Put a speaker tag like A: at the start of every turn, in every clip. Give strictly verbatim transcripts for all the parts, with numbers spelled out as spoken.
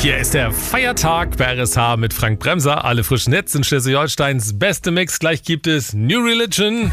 A: Hier ist der Feiertag bei R S H mit Frank Bremser. Alle frischen Hits in Schleswig-Holsteins beste Mix. Gleich gibt es New Religion.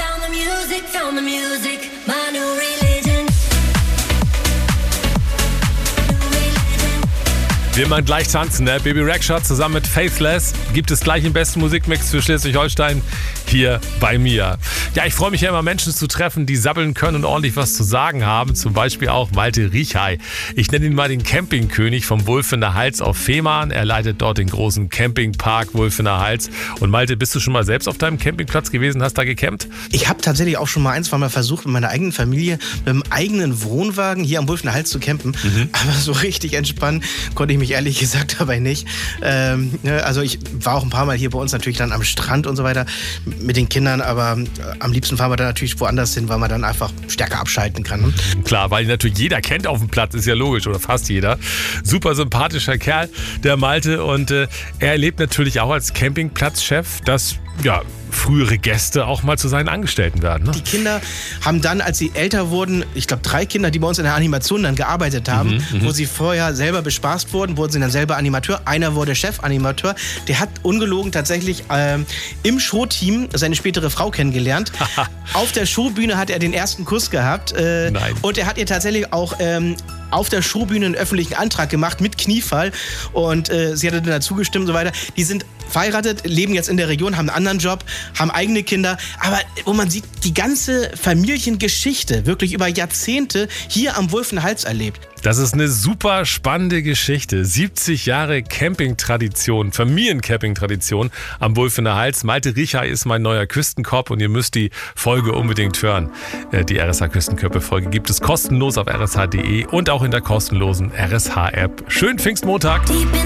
A: Will man gleich tanzen, ne? Baby Rexha zusammen mit Faithless gibt es gleich den besten Musikmix für Schleswig-Holstein hier bei mir. Ja, ich freue mich ja immer, Menschen zu treffen, die sabbeln können und ordentlich was zu sagen haben. Zum Beispiel auch Malte Riechey. Ich nenne ihn mal den Campingkönig vom Wulfener Hals auf Fehmarn. Er leitet dort den großen Campingpark Wulfener Hals. Und Malte, bist du schon mal selbst auf deinem Campingplatz gewesen, hast da gecampt?
B: Ich habe tatsächlich auch schon mal ein, zwei Mal versucht, mit meiner eigenen Familie mit einem eigenen Wohnwagen hier am Wulfener Hals zu campen. Mhm. Aber so richtig entspannen konnte ich mich ehrlich gesagt dabei nicht. Ähm, also ich war auch ein paar Mal hier bei uns natürlich dann am Strand und so weiter mit den Kindern, aber am liebsten fahren wir dann natürlich woanders hin, weil man dann einfach stärker abschalten kann. Ne?
A: Klar, weil natürlich jeder kennt auf dem Platz, ist ja logisch, oder fast jeder. Super sympathischer Kerl, der Malte, und äh, er erlebt natürlich auch als Campingplatzchef, dass ja, frühere Gäste auch mal zu seinen Angestellten werden. Ne?
B: Die Kinder haben dann, als sie älter wurden, ich glaube drei Kinder, die bei uns in der Animation dann gearbeitet haben, mhm, wo sie vorher selber bespaßt wurden, wurden sie dann selber Animateur. Einer wurde Chefanimateur. Der hat ungelogen tatsächlich ähm, im Showteam seine spätere Frau kennengelernt. Auf der Showbühne hat er den ersten Kuss gehabt. Äh,
A: Nein.
B: Und er hat ihr tatsächlich auch ähm, auf der Showbühne einen öffentlichen Antrag gemacht mit Kniefall. Und äh, sie hatte dann dazu gestimmt und so weiter. Die sind verheiratet, leben jetzt in der Region, haben einen anderen Job, haben eigene Kinder. Aber wo man sieht, die ganze Familiengeschichte wirklich über Jahrzehnte hier am Wulfener Hals erlebt.
A: Das ist eine super spannende Geschichte. siebzig Jahre Campingtradition, Familiencampingtradition am Wulfener Hals. Malte Riechey ist mein neuer Küstenkopf und ihr müsst die Folge unbedingt hören. Die R S H Küstenkörper-Folge gibt es kostenlos auf r s h punkt d e und auch in der kostenlosen R S H-App. Schönen Pfingstmontag!